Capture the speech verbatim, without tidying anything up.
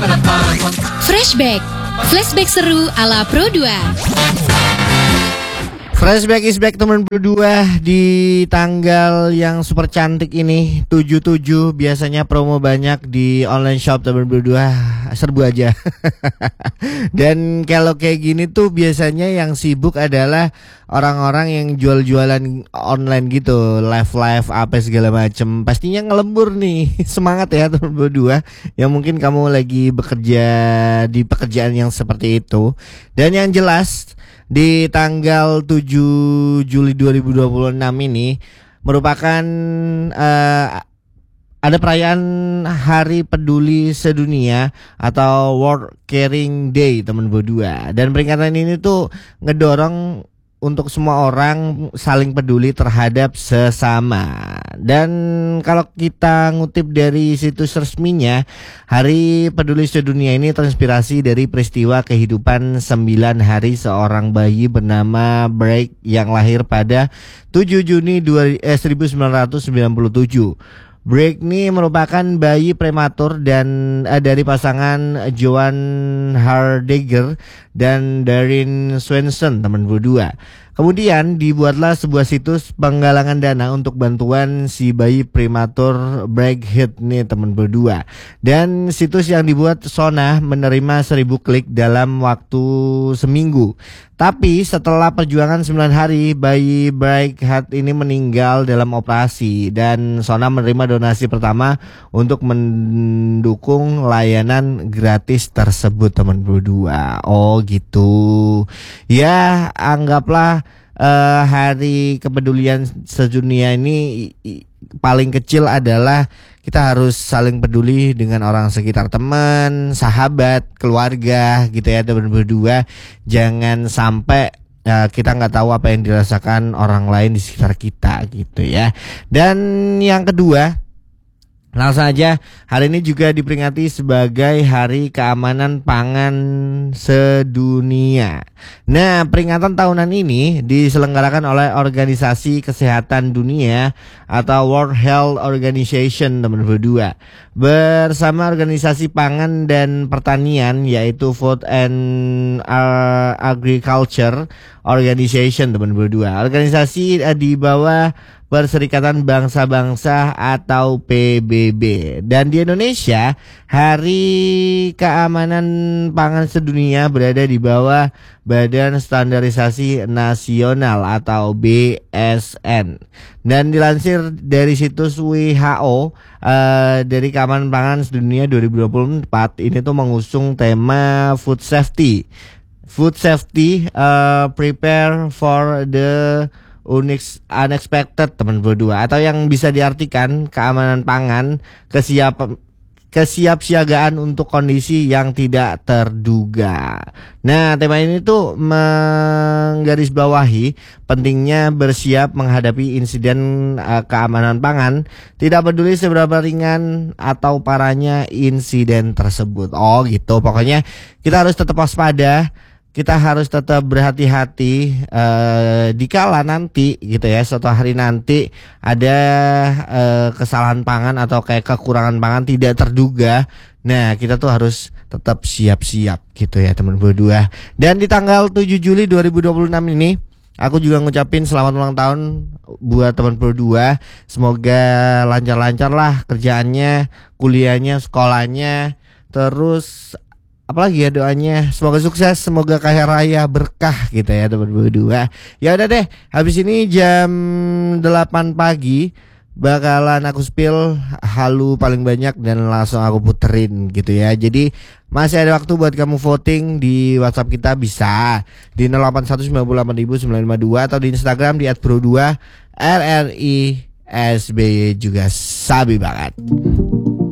Freshback, flashback seru ala Pro dua. Flashback is back teman berdua di tanggal yang super cantik ini tujuh tujuh. Biasanya promo banyak di online shop teman berdua, serbu aja. Dan kalau kayak gini tuh biasanya yang sibuk adalah orang-orang yang jual-jualan online gitu, live-live apa segala macem. Pastinya ngelembur nih. Semangat ya teman berdua yang mungkin kamu lagi bekerja di pekerjaan yang seperti itu. Dan yang jelas di tanggal tujuh Juli dua ribu dua puluh enam ini merupakan uh, ada perayaan Hari Peduli Sedunia atau World Caring Day teman berdua. Dan peringatan ini tuh ngedorong untuk semua orang saling peduli terhadap sesama. Dan kalau kita ngutip dari situs resminya, Hari Peduli Sedunia ini terinspirasi dari peristiwa kehidupan sembilan hari seorang bayi bernama Break yang lahir pada tujuh Juni seribu sembilan ratus sembilan puluh tujuh. Break ini merupakan bayi prematur dan uh, dari pasangan Joan Hardager dan Darren Swenson teman berdua. Kemudian dibuatlah sebuah situs penggalangan dana untuk bantuan si bayi prematur Breakhead nih teman berdua. Dan situs yang dibuat Sona menerima seribu klik dalam waktu seminggu. Tapi setelah perjuangan sembilan hari, bayi Breakhead ini meninggal dalam operasi dan Sona menerima donasi pertama untuk mendukung layanan gratis tersebut teman berdua. Oh gitu. Ya anggaplah Uh, hari kepedulian sedunia ini i, paling kecil adalah kita harus saling peduli dengan orang sekitar, teman, sahabat, keluarga gitu ya teman berdua. Jangan sampai uh, kita nggak tahu apa yang dirasakan orang lain di sekitar kita gitu ya. Dan yang kedua, langsung aja, hari ini juga diperingati sebagai Hari Keamanan Pangan Sedunia. Nah, peringatan tahunan ini diselenggarakan oleh Organisasi Kesehatan Dunia atau World Health Organization teman berdua bersama Organisasi Pangan dan Pertanian yaitu Food and Agriculture Organization teman berdua. Organisasi di bawah Perserikatan Bangsa-Bangsa atau P B B. Dan di Indonesia, Hari Keamanan Pangan Sedunia berada di bawah Badan Standarisasi Nasional atau B S N. Dan dilansir dari situs W H O, uh, dari Keamanan Pangan Sedunia dua ribu dua puluh empat ini tuh mengusung tema food safety. Food safety uh, prepare for the Unix, unexpected teman berdua, atau yang bisa diartikan keamanan pangan, kesiap kesiapsiagaan untuk kondisi yang tidak terduga. Nah, tema ini tuh menggarisbawahi pentingnya bersiap menghadapi insiden uh, keamanan pangan, tidak peduli seberapa ringan atau parahnya insiden tersebut. Oh gitu, pokoknya kita harus tetap waspada. Kita harus tetap berhati-hati uh, dikala nanti gitu ya, suatu hari nanti ada uh, kesalahan pangan atau kayak kekurangan pangan tidak terduga. Nah, kita tuh harus tetap siap-siap gitu ya teman berdua. Dan di tanggal tujuh Juli dua ribu dua puluh enam ini aku juga ngucapin selamat ulang tahun buat teman berdua. Semoga lancar-lancar lah kerjaannya, kuliahnya, sekolahnya. Terus apalagi ya doanya, semoga sukses, semoga kaya raya, berkah gitu ya teman berdua. Ya udah deh, habis ini jam delapan pagi bakalan aku spill halu paling banyak dan langsung aku puterin gitu ya. Jadi masih ada waktu buat kamu voting di WhatsApp kita, bisa di nol delapan satu sembilan delapan sembilan lima dua atau di Instagram di at pro dua R R I S B Y juga sabi banget.